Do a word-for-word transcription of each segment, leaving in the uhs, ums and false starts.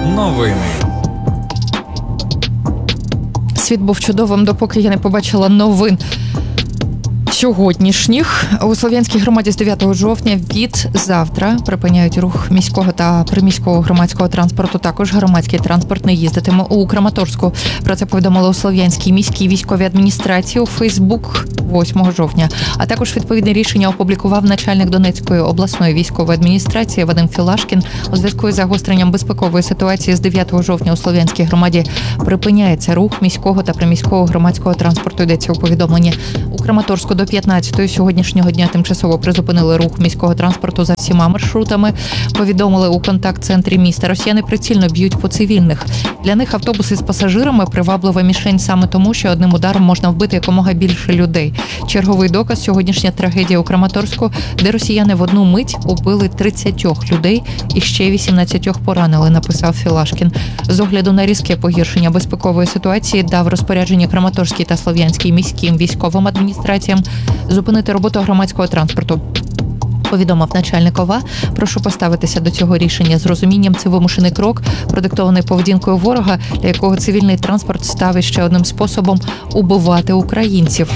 Новини. Світ був чудовим, допоки я не побачила новин сьогоднішніх. У Слов'янській громаді з дев'ятого жовтня від завтра припиняють рух міського та приміського громадського транспорту. Також громадський транспорт не їздитиме у Краматорську. Про це повідомили у Слов'янській міській військовій адміністрації у Фейсбук восьмого жовтня. А також відповідне рішення опублікував начальник Донецької обласної військової адміністрації Вадим Філашкін. У зв'язку із загостренням безпекової ситуації з дев'ятого жовтня у Слов'янській громаді припиняється рух міського та приміського громадського транспорту. Йдеться у повідомленні. У Краматорську до п'ятнадцятої сьогоднішнього дня тимчасово призупинили рух міського транспорту за всіма маршрутами. Повідомили у контакт-центрі міста. Росіяни прицільно б'ють по цивільних. Для них автобуси з пасажирами приваблива мішень саме тому, що одним ударом можна вбити якомога більше людей. Черговий доказ – сьогоднішня трагедія у Краматорську, де росіяни в одну мить убили тридцять людей і ще вісімнадцять поранили, написав Філашкін. З огляду на різке погіршення безпекової ситуації дав розпорядження Краматорській та Слов'янській міським військовим адміністраціям зупинити роботу громадського транспорту. Повідомив начальник ОВА. Прошу поставитися до цього рішення з розумінням. Це вимушений крок, продиктований поведінкою ворога, для якого цивільний транспорт став ще одним способом убивати українців.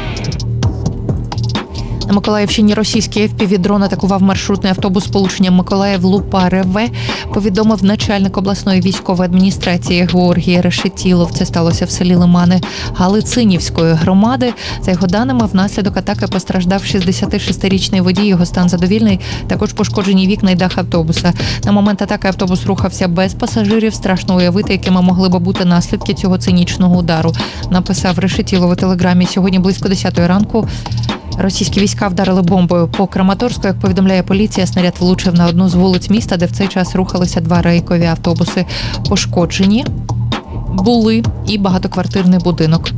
На Миколаївщині російський еф пі ві-дрон атакував маршрутний автобус з полученням Миколаїв-Лупареве, повідомив начальник обласної військової адміністрації Георгій Решетілов. Це сталося в селі Лимани Галицинівської громади. За його даними, внаслідок атаки постраждав шістдесятишестирічний водій, його стан задовільний, також пошкоджені вікна й дах автобуса. На момент атаки автобус рухався без пасажирів. Страшно уявити, якими могли б бути наслідки цього цинічного удару, написав Решетілов у телеграмі. Сьогодні близько десятої ранку російські війська вдарили бомбою по Краматорську. Як повідомляє поліція, снаряд влучив на одну з вулиць міста, де в цей час рухалися два рейкові автобуси. Пошкоджені були і багатоквартирний будинок.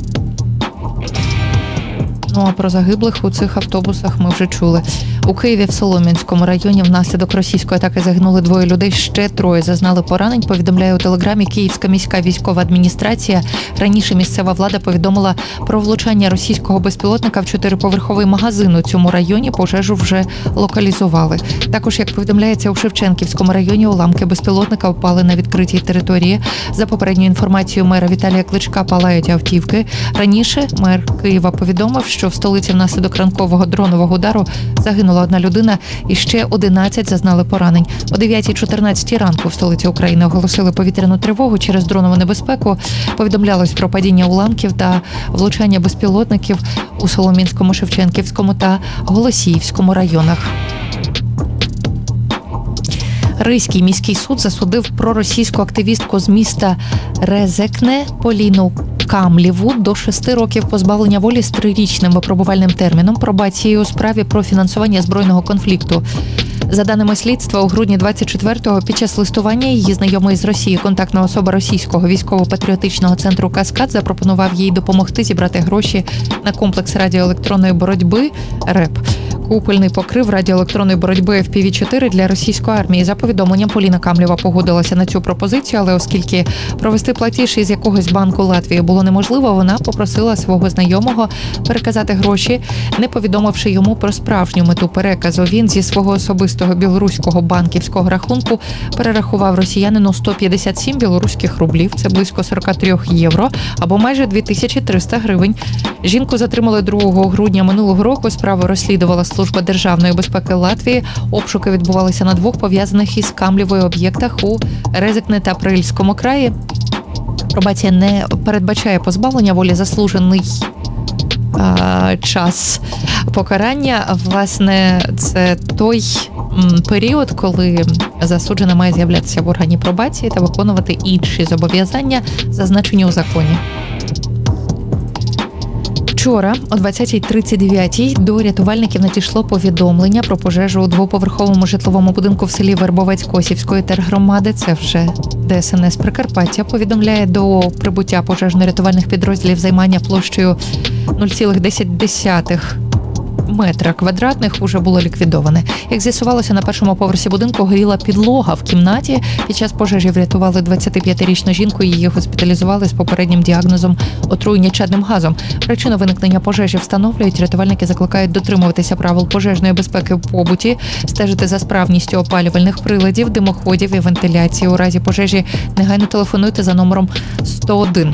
Ну а про загиблих у цих автобусах ми вже чули. У Києві в Солом'янському районі внаслідок російської атаки загинули двоє людей, ще троє зазнали поранень, повідомляє у телеграмі Київська міська військова адміністрація. Раніше місцева влада повідомила про влучання російського безпілотника в чотириповерховий магазин у цьому районі. Пожежу вже локалізували. Також, як повідомляється, у Шевченківському районі уламки безпілотника впали на відкритій території. За попередньою інформацією мера Віталія Кличка, палають автівки. Раніше мер Києва повідомив, що в столиці внаслідок ранкового дронового удару загинула одна людина і ще одинадцять зазнали поранень. О дев'ятій чотирнадцять ранку в столиці України оголосили повітряну тривогу через дронову небезпеку. Повідомлялось про падіння уламків та влучання безпілотників у Солом'янському, Шевченківському та Голосіївському районах. Ризький міський суд засудив проросійську активістку з міста Резекне Поліну Камлєву до шести років позбавлення волі з трирічним випробувальним терміном пробації у справі про фінансування збройного конфлікту. За даними слідства, у грудні двадцять четвертого під час листування її знайомий з Росії контактна особа російського військово-патріотичного центру «Каскад» запропонував їй допомогти зібрати гроші на комплекс радіоелектронної боротьби РЕП. Купольний покрив радіоелектронної боротьби еф пі ві чотири для російської армії. За повідомленням, Поліна Камлєва погодилася на цю пропозицію, але оскільки провести платіж із якогось банку Латвії було неможливо, вона попросила свого знайомого переказати гроші, не повідомивши йому про справжню мету переказу. Він зі свого особистого білоруського банківського рахунку перерахував росіянину сто п'ятдесят сім білоруських рублів, це близько сорок три євро, або майже дві тисячі триста гривень. Жінку затримали другого грудня минулого року. Справу розслідувала Служба державної безпеки Латвії. Обшуки відбувалися на двох пов'язаних із Камлєвою об'єктах у Резекне та Прильському краї. Пробація не передбачає позбавлення волі. Заслужений а, час покарання. Власне, це той м, період, коли засуджена має з'являтися в органі пробації та виконувати інші зобов'язання, зазначені у законі. Вчора о двадцятій тридцять дев'ять до рятувальників надійшло повідомлення про пожежу у двоповерховому житловому будинку в селі Вербовець Косівської тергромади. Це вже де ес ен ес Прикарпаття повідомляє, до прибуття пожежно-рятувальних підрозділів займання площею нуль цілих десять метра квадратних уже було ліквідоване. Як з'ясувалося, на першому поверсі будинку горіла підлога в кімнаті. Під час пожежі врятували двадцятип'ятирічну жінку, її госпіталізували з попереднім діагнозом отруєння чадним газом. Причину виникнення пожежі встановлюють. Рятувальники закликають дотримуватися правил пожежної безпеки в побуті, стежити за справністю опалювальних приладів, димоходів і вентиляції. У разі пожежі негайно телефонуйте за номером сто один.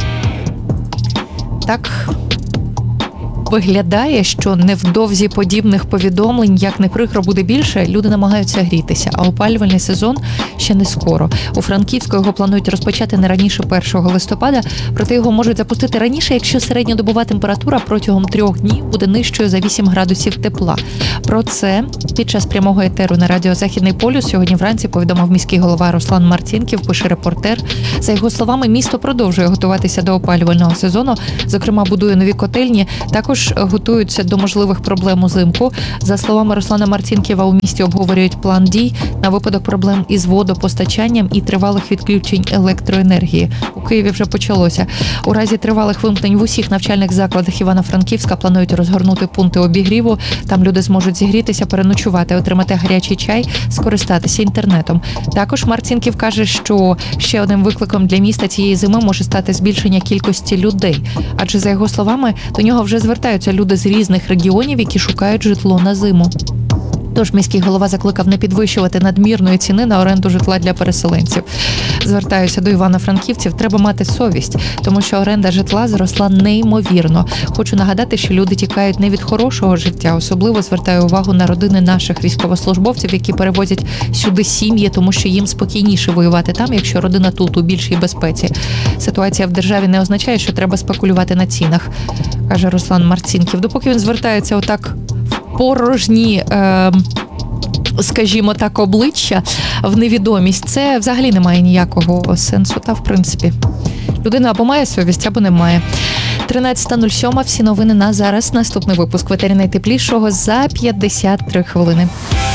Так виглядає, що невдовзі подібних повідомлень, як не прикро, буде більше. Люди намагаються грітися, а опалювальний сезон ще не скоро. У Франківську його планують розпочати не раніше першого листопада, проте його можуть запустити раніше, якщо середньодобова температура протягом трьох днів буде нижчою за вісім градусів тепла. Про це під час прямого етеру на радіо «Західний полюс» сьогодні вранці повідомив міський голова Руслан Марцінків, пише репортер. За його словами, місто продовжує готуватися до опалювального сезону, зокрема будує нові котельні, також готуються до можливих проблем узимку. За словами Руслана Марцінківа, у місті обговорюють план дій на випадок проблем із водопостачанням і тривалих відключень електроенергії. У Києві вже почалося. У разі тривалих вимкнень в усіх навчальних закладах Івано-Франківська планують розгорнути пункти обігріву. Там люди зможуть зігрітися, переночувати, отримати гарячий чай, скористатися інтернетом. Також Марцінків каже, що ще одним викликом для міста цієї зими може стати збільшення кількості людей. Адже, за його словами, до нього вже звертаються люди з різних регіонів, які шукають житло на зиму. Тож міський голова закликав не підвищувати надмірної ціни на оренду житла для переселенців. Звертаюся до івано-франківців, треба мати совість, тому що оренда житла зросла неймовірно. Хочу нагадати, що люди тікають не від хорошого життя, особливо звертаю увагу на родини наших військовослужбовців, які перевозять сюди сім'ї, тому що їм спокійніше воювати там, якщо родина тут, у більшій безпеці. Ситуація в державі не означає, що треба спекулювати на цінах, каже Руслан Марцінків. Допоки він звертається отак порожні, е, скажімо так, обличчя в невідомість, це взагалі не має ніякого сенсу. Та, в принципі, людина або має совість, або не має. тринадцята нуль сім, всі новини на зараз. Наступний випуск в етері найтеплішого за п'ятдесят три хвилини.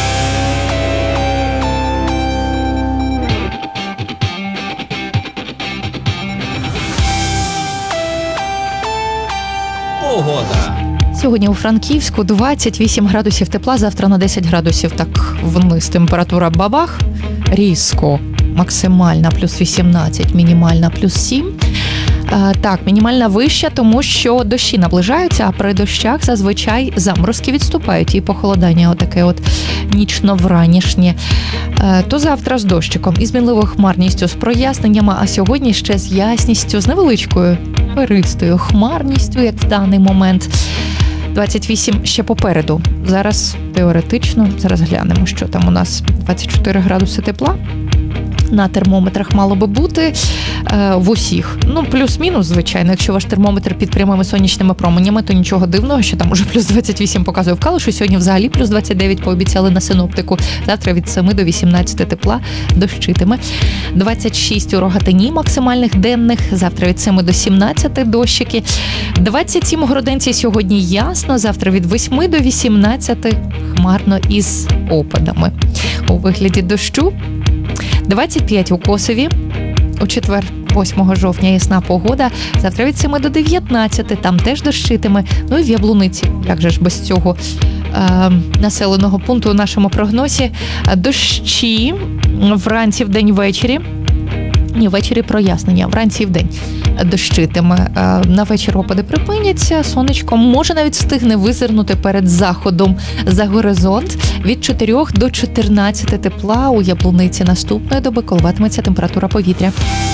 Погода. Сьогодні у Франківську двадцять вісім градусів тепла, завтра на десять градусів так вниз температура бабах. Різко максимальна плюс вісімнадцять, мінімальна плюс сім. А, так, мінімальна вища, тому що дощі наближаються, а при дощах зазвичай заморозки відступають і похолодання отаке от нічно-вранішнє. А, то завтра з дощиком і з мінливою хмарністю, з проясненнями, а сьогодні ще з ясністю, з невеличкою перистою хмарністю, як в даний момент. двадцять вісім ще попереду. Зараз теоретично, зараз глянемо, що там у нас. двадцять чотири градуси тепла. На термометрах мало би бути е, в усіх. Ну, плюс-мінус, звичайно. Якщо ваш термометр під прямими сонячними променями, то нічого дивного, що там уже плюс двадцять вісім показує в Калушу. Сьогодні взагалі плюс двадцять дев'ять пообіцяли на синоптику. Завтра від семи до вісімнадцяти тепла дощитиме. двадцять шість у Рогатині максимальних денних. Завтра від семи до сімнадцяти дощики. двадцять сім у Городенці сьогодні ясно. Завтра від восьми до вісімнадцяти хмарно із опадами у вигляді дощу. двадцять п'ять у Косові, у четвер, восьмого жовтня, ясна погода. Завтра від семи до дев'ятнадцяти, там теж дощитиме. Ну і в Яблуниці, як же ж без цього е, населеного пункту у нашому прогнозі. Дощі вранці, вдень, ввечері. Ні, ввечері прояснення, вранці і вдень дощитиме. На вечір опади припиняться, сонечко може навіть встигне визирнути перед заходом за горизонт. Від чотирьох до чотирнадцяти тепла у Яблуниці наступної доби коливатиметься температура повітря.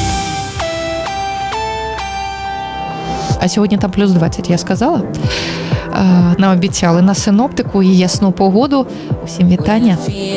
А сьогодні там плюс двадцять, я сказала. Нам обіцяли на синоптику і ясну погоду. Усім вітання.